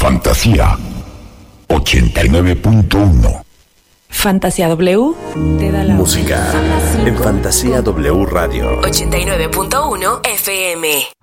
Fantasía 89.1. Fantasía W te da la música en Fantasía W Radio 89.1 FM.